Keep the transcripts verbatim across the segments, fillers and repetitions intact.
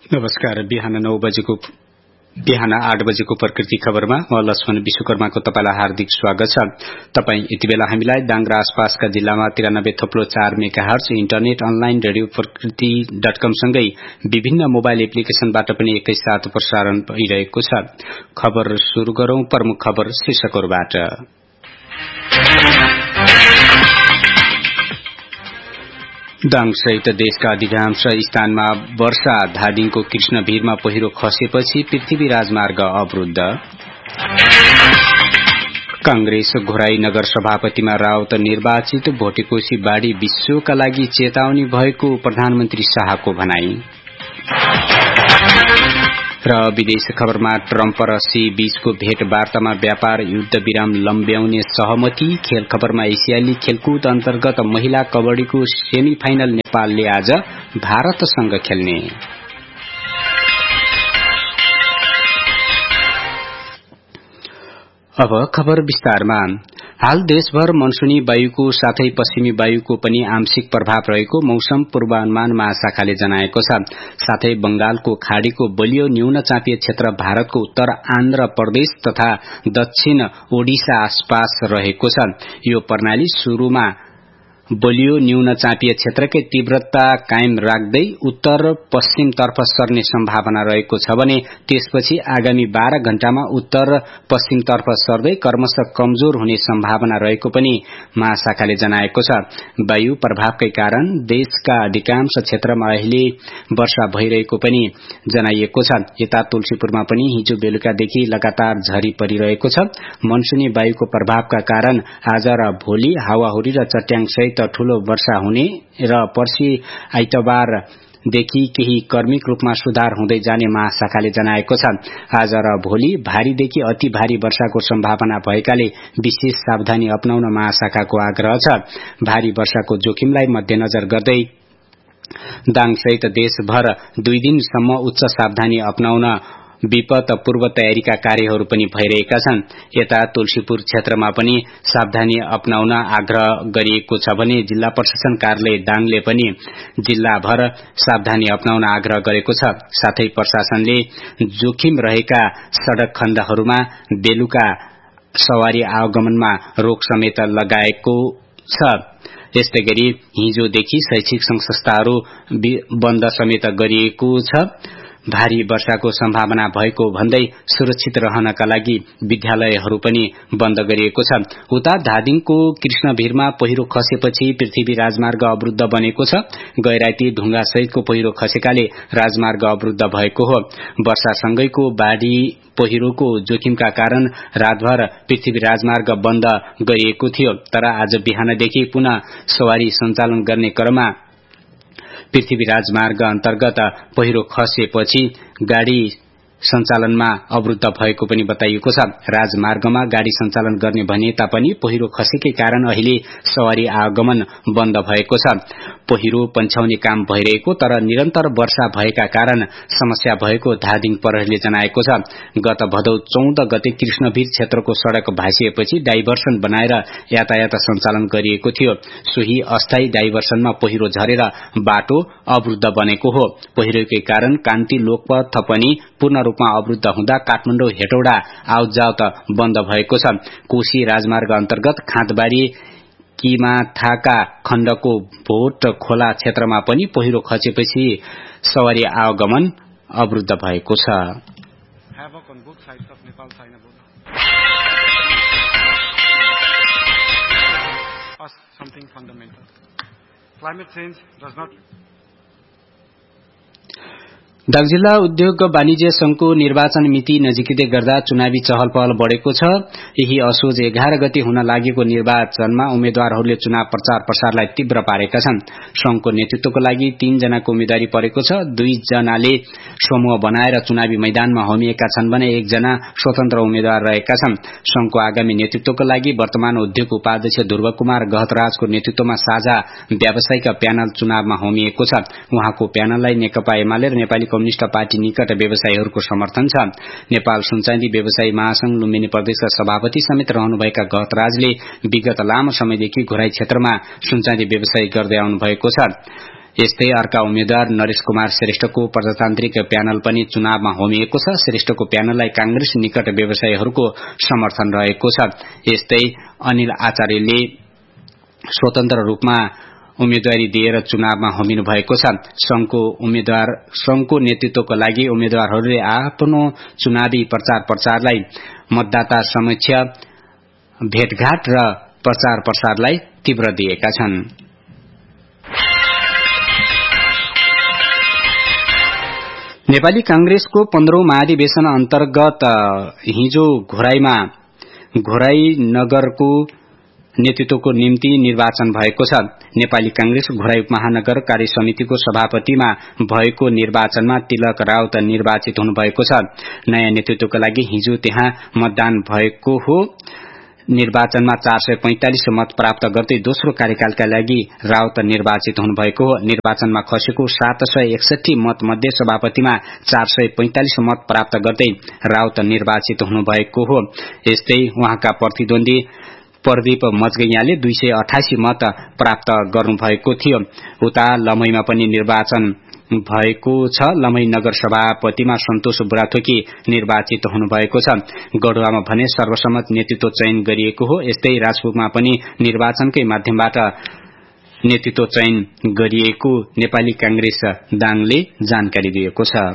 नमस्कार। बिहान नौ बजेको बिहान आठ बजेको प्रकृति खबरमा म लक्ष्मण विश्वकर्माको तपाईलाई हार्दिक स्वागत छ। तपाई यति बेला हामीलाई दाङरा आसपासका जिल्लामा तिरानब्बे थप्लो चार मेगाहर्ज इन्टरनेट अनलाइन रेडियो प्रकृति डट कम सँगै विभिन्न मोबाइल एप्लिकेशनबाट पनि एकैसाथ प्रसारण भइरहेको छ। खबर शुरू गरौं प्रमुख खबर शीर्षकहरुबाट। दाङ सहित देशका अधिकांश स्थानमा वर्षा, धादिङको कृष्णभिरमा पहिरो खसेपछि पृथ्वी राजमार्ग अवरुद्ध। कांग्रेस घोराई नगर सभापतिमा राउत निर्वाचित, भोटेकोशी बाढ़ी विश्वका लागि चेतावनी भएको प्रधानमन्त्री शाहको भनाई। र विदेश खबरमा ट्रम्प र सी बीचको भेटवार्तामा व्यापार युद्ध विराम लम्ब्याउने सहमति। खेल खबरमा एसियाली खेलकुद अन्तर्गत महिला कबड्डीको सेमी फाइनल नेपालले आज भारतसँग खेल्ने। अब खबर विस्तारमा। हाल देशभर मनसूनी वायुको साथै पश्चिमी वायुको पनि आंशिक प्रभाव रहेको मौसम पूर्वानुमान महाशाखाले जनाएको छ। साथै बंगालको खाड़ीको बलियो न्यून चापिय क्षेत्र भारतको उत्तर आन्ध्र प्रदेश तथा दक्षिण ओडिसा आसपास रहेको छ। यो प्रणाली शुरूमा बलियो न्यून चापिय क्षेत्रकै तीव्रता कायम राख्दै उत्तर पश्चिम तर्फ सर्ने सम्भावना रहेको छ भने त्यसपछि आगामी बाह्र घण्टामा उत्तर पश्चिम तर्फ सर्दै क्रमशः कमजोर हुने सम्भावना रहेको पनि महाशाखाले जनाएको छ। वायु प्रभावकै कारण देशका अधिकांश क्षेत्रमा अहिले वर्षा भइरहेको पनि जनाइएको छ। यता तुलसीपुरमा पनि हिजो बेलुकादेखि लगातार झरी परिरहेको छ। मनसूनी वायुको प्रभावका कारण आज र भोलि हावाहुरी र चट्याङ सहित ठूलो वर्षा हुने र पर्सि आइतबार देखि केही क्रमिक रूपमा सुधार हुँदै जाने महाशाखाले जनाएको छ। आज र भोलि भारीदेखि अति भारी वर्षाको सम्भावना भएकाले विशेष सावधानी अपनाउन महाशाखाको आग्रह छ। भारी वर्षाको जोखिमलाई मध्यनजर गर्दै दाङ सहित देशभर दुई दिनसम्म उच्च सावधानी अपनाउन विपद पूर्व तयारीका कार्यहरू पनि भइरहेका छन्। यता तुलसीपुर क्षेत्रमा पनि सावधानी अपनाउन आग्रह गरिएको छ भने जिल्ला प्रशासन कार्यालय दाङले पनि जिल्लाभर सावधानी अपनाउन आग्रह गरेको छ। साथै प्रशासनले जोखिम रहेका सड़क खण्डहरूमा बेलुका सवारी आवागमनमा रोक समेत लगाएको छ। यस्तै गरी हिजोदेखि शैक्षिक संघ संस्थाहरू बन्द समेत गरिएको छ। भारी वर्षाको सम्भावना भएको भन्दै सुरक्षित रहनका लागि विद्यालयहरू पनि बन्द गरिएको छ। उता धादिङको कृष्णभिरमा पहिरो खसेपछि पृथ्वी राजमार्ग अवरुद्ध बनेको छ। गैराती ढुंगा सहितको पहिरो खसेकाले राजमार्ग अवरुद्ध भएको हो। वर्षासँगैको बाढ़ी पहिरोको जोखिमका कारण रातभर पृथ्वी राजमार्ग बन्द गरिएको थियो। तर आज बिहानदेखि पुनः सवारी सञ्चालन गर्ने क्रममा पृथ्वी राजमार्ग अन्तर्गत पहिरो खसेपछि गाड़ी सञ्चालनमा अवरुद्ध भएको पनि बताइएको छ। राजमार्गमा गाड़ी सञ्चालन गर्ने भने तापनि पहिरो खसेकै कारण अहिले सवारी आवागमन बन्द भएको छ। पहिरो पन्छाउने काम भइरहेको तर निरन्तर वर्षा भएका कारण समस्या भएको धादिङ प्रहरीले जनाएको छ। गत भदौ चौध गते कृष्णभिर क्षेत्रको सड़क भाँसिएपछि डाइभर्सन बनाएर यातायात सञ्चालन गरिएको थियो। सोही अस्थायी डाइभर्सनमा पहिरो झरेर बाटो अवरुद्ध बनेको हो। पहिरोकै कारण कान्ति लोकपथ पनि पूर्ण रूपमा अवरुद्ध हुँदा काठमाडौँ हेटौडा आवतजावत बन्द भएको छ। कोशी राजमार्ग अन्तर्गत खाँदबारी किमाथाका खण्डको भोट खोला क्षेत्रमा पनि पहिरो खसेपछि सवारी आवागमन अवरुद्ध भएको छ। दाङ जिल्ला उद्योग वाणिज्य संघको निर्वाचन मिति नजिकै गर्दा चुनावी चहल पहल बढ़ेको छ। यही असोज एघार गते हुन लागेको निर्वाचनमा उम्मेद्वारहरूले चुनाव प्रचार प्रसारलाई तीव्र पारेका छन्। संघको नेतृत्वको लागि तीन जनाको उम्मेदवारी परेको छ। दुई जनाले समूह बनाएर चुनावी मैदानमा होमिएका छन् भने एकजना स्वतन्त्र उम्मेद्वार रहेका छन्। संघको आगामी नेतृत्वको लागि वर्तमान उद्योग उपाध्यक्ष ध्रुव कुमार गहतराजको नेतृत्वमा साझा व्यावसायिक प्यानल चुनावमा होमिएको छ। उहाँको प्यानललाई नेकपा एमाले र नेपाली कम्युनिष्ट पार्टी निकट व्यवसायीहरूको समर्थन छ। नेपाल सुनचाँदी व्यवसायी महासंघ लुम्बिनी प्रदेशका सभापति समेत रहनुभएका गहतराजले विगत लामो समयदेखि घोराई क्षेत्रमा सुनचाँदी व्यवसाय गर्दै आउनु भएको छ। यस्तै अर्का उम्मेद्वार नरेश कुमार श्रेष्ठको प्रजातान्त्रिक प्यानल पनि चुनावमा होमिएको छ। श्रेष्ठको प्यानललाई कांग्रेस निकट व्यवसायीहरूको समर्थन रहेको छ। यस्तै अनिल आचार्यले स्वतन्त्र रूपमा उम्मेदवारी दिएर चुनावमा होमिनु भएको छ। संघको उम्मेद्वार संघको नेतृत्वको लागि उम्मेद्वारहरूले आफ्नो चुनावी प्रचार प्रसारलाई मतदाता समक्ष भेटघाट र प्रचार प्रसारलाई तीव्र दिएका छन्। नेपाली कांग्रेसको पन्ध्रौं महाधिवेशन अन्तर्गत हिजो घोराईमा घोराई नगरको नेतृत्वको निम्ति निर्वाचन भएको छ। नेपाली कांग्रेस घोराई महानगर कार्य समितिको सभापतिमा भएको निर्वाचनमा तिलक राउत निर्वाचित हुनुभएको छ। नयाँ नेतृत्वको लागि हिजो त्यहाँ मतदान भएको हो। निर्वाचनमा चार सय पैंतालिस मत प्राप्त गर्दै दोस्रो कार्यकालका लागि राउत निर्वाचित हुनुभएको हो। निर्वाचनमा खसेको सात सय एकसठी मत मध्ये सभापतिमा चार सय पैंतालिस मत प्राप्त गर्दै राउत निर्वाचित हुनुभएको हो। यस्तै उहाँका प्रतिद्वन्दी प्रदीप मजगैयाले दुई सय अठासी मत प्राप्त गर्नुभएको थियो। उता लमैमा पनि निर्वाचन भएको छ। लमै नगर सभापतिमा सन्तोष बुढाथोकी निर्वाचित हुनुभएको छ। गढुवामा भने सर्वसम्मत नेतृत्व चयन गरिएको हो। यस्तै राजपुरमा पनि निर्वाचनकै माध्यमबाट नेतृत्व चयन गरिएको नेपाली कांग्रेस दाङले जानकारी दिएको छ।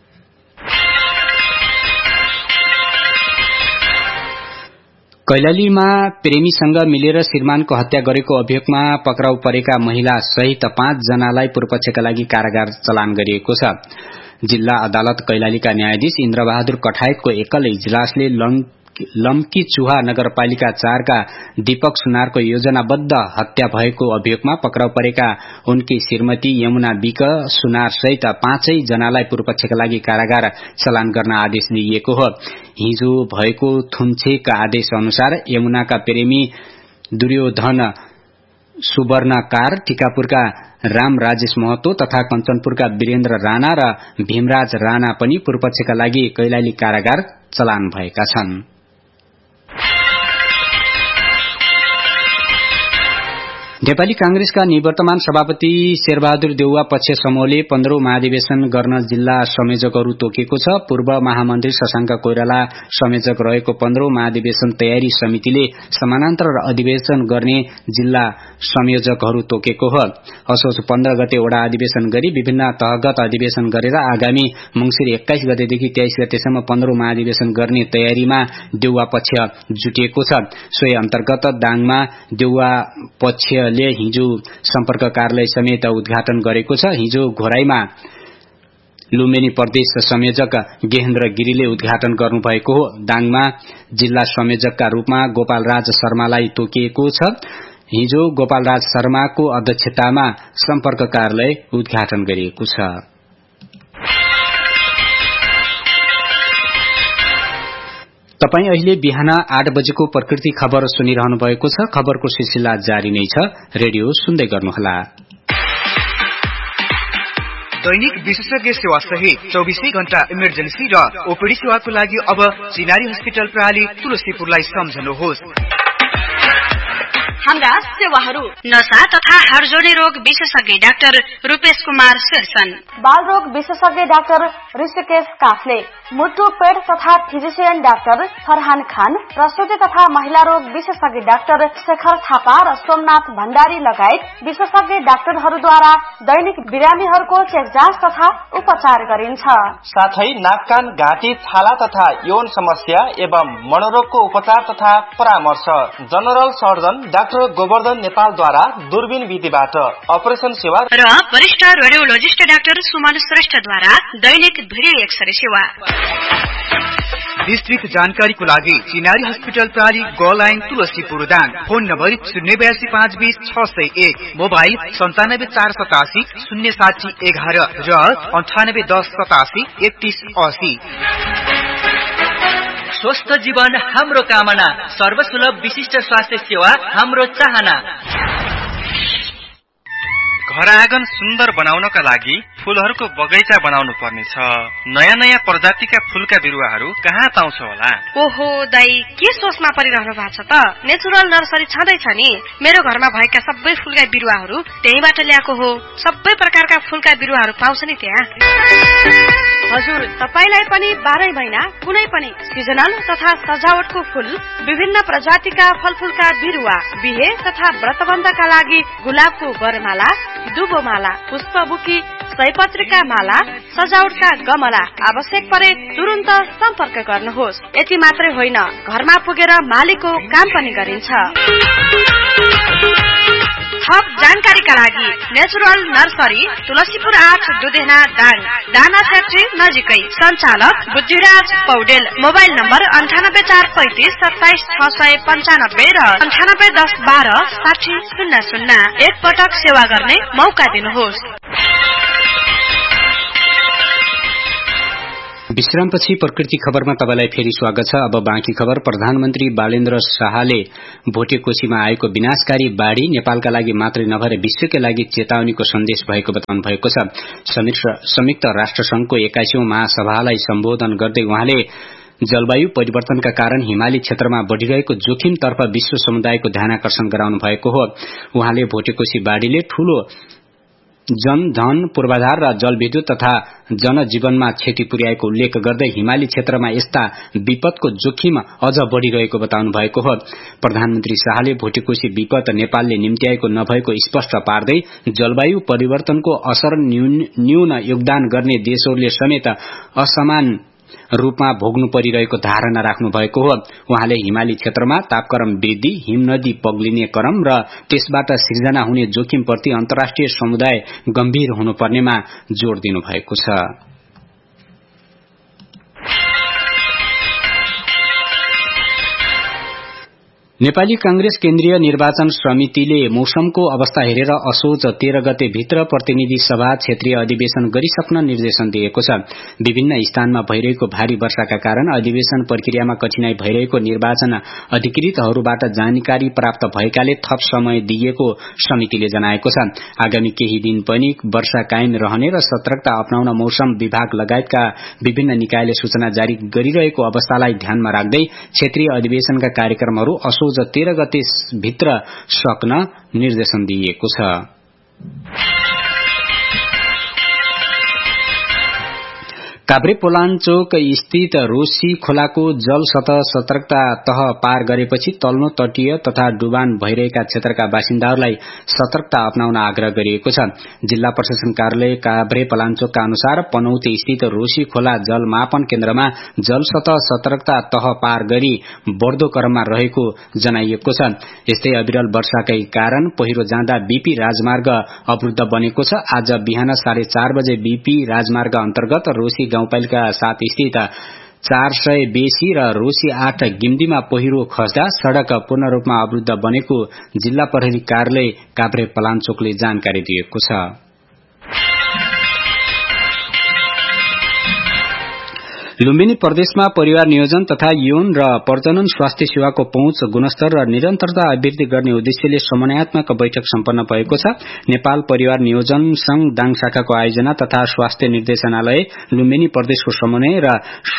कैलालीमा प्रेमीसँग मिलेर श्रीमानको हत्या गरेको अभियोगमा पक्राउ परेका महिला सहित पाँच जनालाई पूर्वपक्षका लागि कारागार चलान गरिएको छ। जिल्ला अदालत कैलालीका न्यायाधीश इन्द्रबहादुर कठायतको एकल इजलासले लम्की चुहा नगरपालिका चार का दीपक सुनारको योजनाबद्ध हत्या भएको अभियोगमा पक्राउ परेका उनकी श्रीमती यमुना विक सुनार सहित पाँचै जनालाई पूर्वपक्षका लागि कारागार चलान गर्न आदेश दिइएको हो। हिजो भएको थुन्चेक आदेश अनुसार यमुनाका प्रेमी दुर्योधन सुवर्णकार, टिकापुरका राम राजेश महतो तथा कञ्चनपुरका वीरेन्द्र राणा र भीमराज राणा पनि पूर्वपक्षका लागि कैलाली कारागार चलान भएका छन्। नेपाली कांग्रेसका निवर्तमान सभापति शेरबहादुर देउवा पक्ष समूहले पन्ध्रौं महाधिवेशन गर्न जिल्ला संयोजकहरू तोकेको छ। पूर्व महामन्त्री शशाङ्क कोइराला संयोजक रहेको पन्ध्रौं महाधिवेशन तयारी समितिले समानान्तर अधिवेशन गर्ने जिल्ला संयोजकहरू तोकेको हो। असोज पन्ध्र गते वडा अधिवेशन गरी विभिन्न तहगत अधिवेशन गरेर आगामी मंसिर एक्काइस गतेदेखि तेइस गतेसम्म पन्ध्रौं महाधिवेशन गर्ने तयारीमा देउवा पक्ष जुटिएको छ। सोही अन्तर्गत दाङमा देउवा पक्ष ले हिजो सम्पर्क कार्यालय समेत उद्घाटन गरेको छ। हिजो घोराईमा लुम्बिनी प्रदेश संयोजक गेहेन्द्र गिरीले उद्घाटन गर्नुभएको हो। दाङमा जिल्ला संयोजकका रूपमा गोपालराज शर्मालाई तोकिएको छ। हिजो गोपालराज शर्माको अध्यक्षतामा सम्पर्क कार्यालय उद्घाटन गरिएको छ। तपाई अहिले बिहान आठ बजेको प्रकृति खबर सुनिरहनु भएको छ। खबरको सिलसिला जारी नै छ। रेडियो सुन्दै गर्नुहोला। दैनिक विशेषज्ञ सेवा सहित चौबीसै घण्टा इमर्जेन्सी र ओपीडी सेवाको लागि अब चिनारी हस्पिटल प्रणाली तुलसीपुरलाई सम्झनुहोस्। हाम्रा सेवाहरू नशा तथा हाड जोड्ने रोग विशेषज्ञ डाक्टर रूपेश कुमार शेरसन, बाल रोग विशेषज्ञ डाक्टर ऋषिकेश काफले, मुटु पेट तथा फिजिशियन डाक्टर फरहान खान, प्रसुति तथा महिला रोग विशेषज्ञ डाक्टर शेखर थापा र सोमनाथ भण्डारी लगायत विशेषज्ञ डाक्टरहरूद्वारा दैनिक बिरामीहरूको चेक जाँच तथा उपचार गरिन्छ। साथै नाक कान घाँटी छाला तथा यौन समस्या एवं मनोरोगको उपचार तथा परामर्श जनरल सर्जन डाक्टर गोवर्धन नेपालद्वारा दूरबीन विधिबाट अपरेसन सेवा र वरिष्ठ रेडियोलोजिस्ट डाक्टर सुमन श्रेष्ठद्वारा दैनिक भिडियो एक्सरे सेवा। विस्तृत जानकारीको लागि चिनारी हस्पिटल प्रणाली go line Tulsipur Dang. Phone number शून्य बयासी पाँच बीस छ सय एक, मोबाइल सन्तानब्बे चार सतासी शून्य साठी एघार र अन्ठानब्बे दस सतासी एकतीस असी। स्वस्थ जीवन हाम्रो कामना, सर्वसुलभ विशिष्ट स्वास्थ्य सेवा हाम्रो चाहना। घर आँगन सुन्दर बनाउनका लागि फूलहरूको बगैँचा बनाउनु पर्नेछ। नयाँ नयाँ प्रजातिका फूलका बिरुवाहरू कहाँ पाउँछ होला? ओहो दाई, के सोचमा परिरहनु भएको छ त? नेचुरल नर्सरी छँदैछ नि। मेरो घरमा भएका सबै फूलका बिरुवाहरू त्यहीबाट ल्याएको हो। सबै प्रकारका फूलका बिरुवाहरू पाउँछ नि त्यहाँ। हजुर, तपाईलाई पनि बाह्रै महिना कुनै पनि सिजनल तथा सजावटको फूल, विभिन्न प्रजातिका फलफूलका बिरुवा, बिहे तथा व्रतबन्धका लागि गुलाबको वरमाला, दुबोमाला, पुष्पबुकी, सयपत्रीका माला, सजावटका गमला आवश्यक परे तुरुन्त सम्पर्क गर्नुहोस्। यति मात्रै होइन, घरमा पुगेर मालीको काम पनि गरिन्छ। थप जानकारीका लागि नेचुरल नर्सरी, तुलसीपुर आठ, दुधेना दाङ, दाना फ्याक्ट्री नजिकै। सञ्चालक बुद्धिराज पौडेल। मोबाइल नम्बर अन्ठानब्बे चार पैंतिस सत्ताइस छ सय पन्चानब्बे र अन्ठानब्बे दस बाह्र साठी शून्य शून्य। एक पटक सेवा गर्ने मौका दिनुहोस्। विश्रामपछि प्रकृति खबरमा तपाईलाई फेरि स्वागत छ। अब बाँकी खबर। प्रधानमन्त्री बालेन्द्र शाहले भोटेकोशीमा आएको विनाशकारी बाढ़ी नेपालका लागि मात्रै नभएर विश्वकै लागि चेतावनीको सन्देश भएको बताउनु भएको छ। संयुक्त राष्ट्र संघको एक्काइसौं महासभालाई सम्बोधन गर्दै उहाँले जलवायु परिवर्तनका कारण हिमाली क्षेत्रमा बढ़िरहेको जोखिमतर्फ विश्व समुदायको ध्यानाकर्षण गराउनु भएको हो। उहाँले भोटेकोशी बाढ़ीले ठूलो जनधन, पूर्वाधार र जलविद्युत तथा जनजीवनमा क्षति पुर्याएको उल्लेख गर्दै हिमाली क्षेत्रमा यस्ता विपदको जोखिम अझ बढ़िरहेको बताउनु भएको हो। प्रधानमन्त्री शाहले भोटेकोशी विपद नेपालले निम्त्याएको नभएको स्पष्ट पार्दै जलवायु परिवर्तनको असर न्यून योगदान गर्ने देशहरूले समेत असमान रूपमा भोग्नु परिरहेको धारणा राख्नु भएको हो। उहाँले हिमाली क्षेत्रमा तापक्रम वृद्धि, हिमनदी पग्लिने क्रम र त्यसबाट सिर्जना हुने जोखिमप्रति अन्तर्राष्ट्रिय समुदाय गम्भीर हुनुपर्नेमा जोड़ दिनु भएको छ। नेपाली कांग्रेस केन्द्रीय निर्वाचन समितिले मौसमको अवस्था हेरेर असोज तेह्र गते भित्र प्रतिनिधि सभा क्षेत्रीय अधिवेशन गरिसक्न निर्देशन दिएको छ। विभिन्न स्थानमा भइरहेको भारी वर्षाका कारण अधिवेशन प्रक्रियामा कठिनाई भइरहेको निर्वाचन अधिकृतहरूबाट जानकारी प्राप्त भएकाले थप समय दिएको समितिले जनाएको छ। आगामी केही दिन पनि वर्षा कायम रहने र सतर्कता अपनाउन मौसम विभाग लगायतका विभिन्न निकायले सूचना जारी गरिरहेको अवस्थालाई ध्यानमा राख्दै क्षेत्रीय अधिवेशनका कार्यक्रमहरू असोज तेह्र गते भित्र सक्न निर्देशन दिइएको छ। काभ्रेपलाञ्चोक स्थित रोशी खोलाको जल सतह सतर्कता तह पार गरेपछि तल्लो तटीय तथा डुबान भइरहेका क्षेत्रका बासिन्दाहरूलाई सतर्कता अपनाउन आग्रह गरिएको छ। जिल्ला प्रशासन कार्यालय काभ्रेपलाञ्चोकका अनुसार पनौते स्थित रोशी खोला जल मापन केन्द्रमा जल सतह सतर्कता तह पार गरी बढ़दो क्रममा रहेको जनाइएको छ। यस्तै अविरल वर्षाकै कारण पहिरो जाँदा बीपी राजमार्ग अवरुद्ध बनेको छ। आज बिहान साढे चार बजे बीपी राजमार्ग अन्तर्गत रोशी गाउँपालिका सात स्थित चार सय बेसी र रोशी आठ गिम्दीमा पहिरो खस्दा सड़क पूर्ण रूपमा अवरुद्ध बनेको जिल्ला प्रहरी कार्यालय काभ्रेपलाञ्चोकले जानकारी दिएको छ। लुम्बिनी प्रदेशमा परिवार नियोजन तथा यौन र प्रजनन स्वास्थ्य सेवाको पहुँच, गुणस्तर र निरन्तरता अभिवृद्धि गर्ने उद्देश्यले समन्वयात्मक बैठक सम्पन्न भएको छ। नेपाल परिवार नियोजन संघ दाङ शाखाको आयोजना तथा स्वास्थ्य निर्देशनालय लुम्बिनी प्रदेशको समन्वय र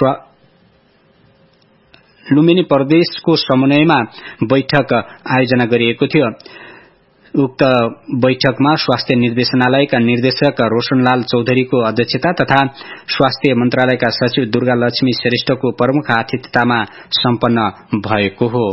लुम्बिनी प्रदेशको समन्वयमा बैठक आयोजना गरिएको थियो। उक्त बैठकमा स्वास्थ्य निर्देशनालयका निर्देशक रोशनलाल चौधरीको अध्यक्षता तथा स्वास्थ्य मन्त्रालयका सचिव दुर्गा लक्ष्मी श्रेष्ठको प्रमुख आतिथ्यतामा सम्पन्न भएको हो।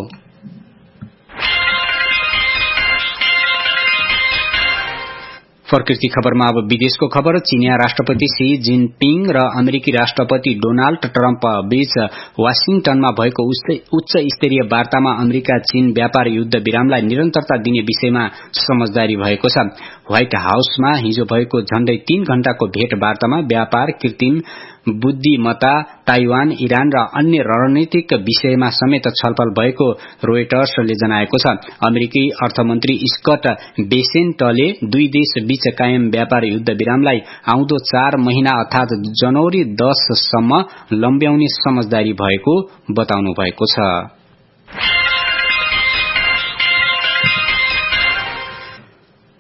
प्रकृति खबरमा अब विदेशको खबर। चीनिया राष्ट्रपति शी जिनपिङ र अमेरिकी राष्ट्रपति डोनाल्ड ट्रम्प बीच वाशिंगटनमा भएको उच्च स्तरीय वार्तामा अमेरिका चीन व्यापार युद्ध विरामलाई निरन्तरता दिने विषयमा समझदारी भएको छ। व्हाइट हाउसमा हिजो भएको झण्डै तीन घण्टाको भेटवार्तामा व्यापार, कृत्रिम बुद्धिमत्ता, ताइवान, इरान र अन्य रणनीतिक विषयमा समेत छलफल भएको रोयटर्सले जनाएको छ। अमेरिकी अर्थमन्त्री स्कट बेसेन्टले दुई देश बीच कायम व्यापार युद्ध विरामलाई आउँदो चार महिना अर्थात जनवरी दस सम्म लम्ब्याउने समझदारी भएको बताउनु भएको छ।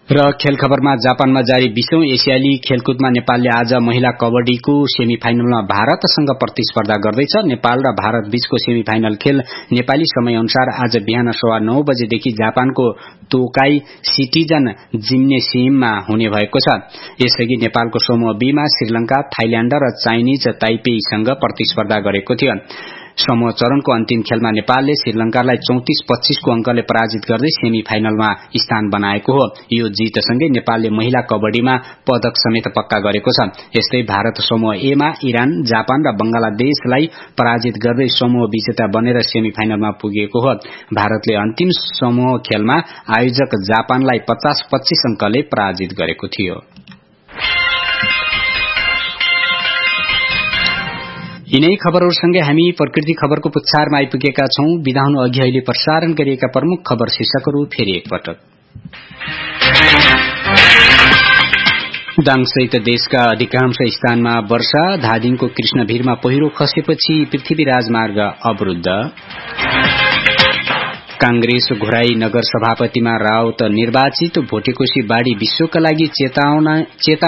र खेल खबरमा जापानमा जारी बीसौं एसियाली खेलकुदमा नेपालले आज महिला कबड्डीको सेमी फाइनलमा भारतसँग प्रतिस्पर्धा गर्दैछ। नेपाल र भारत बीचको सेमी फाइनल खेल नेपाली समय अनुसार आज बिहान सवा नौ बजेदेखि जापानको तोकाई सिटिजन जिम्नेसियममा हुने भएको छ। यसअघि नेपालको समूह बीमा श्रीलंका, थाइल्याण्ड र चाइनिज ताइपेईसँग प्रतिस्पर्धा गरेको थियो। समूह चरणको अन्तिम खेलमा नेपालले श्रीलंकालाई चौतिस पच्चीसको अंकले पराजित गर्दै सेमी फाइनलमा स्थान बनाएको हो। यो जितसँगै नेपालले महिला कबड्डीमा पदक समेत पक्का गरेको छ। यस्तै भारत समूह ए मा इरान, जापान र बंगलादेशलाई पराजित गर्दै समूह विजेता बनेर सेमी फाइनलमा पुगेको हो। भारतले अन्तिम समूह खेलमा आयोजक जापानलाई पचास पच्चीस अंकले पराजित गरेको थियो। यिनै खबरहरूसँगै हामी प्रकृति खबरको पुच्छारमा आइपुगेका छौं। बिदा हुनु अघि अहिले प्रसारण गरिएका प्रमुख खबर शीर्षकहरू फेरि एकपटक। दाङसहित देशका अधिकांश स्थानमा वर्षा, धादिङको कृष्णभिरमा पहिरो खसेपछि पृथ्वी राजमार्ग अवरुद्ध। कांग्रेस घोराई नगर सभापतिमा राउत निर्वाचित, भोटेकोशी बाढ़ी विश्वका लागि चेतावना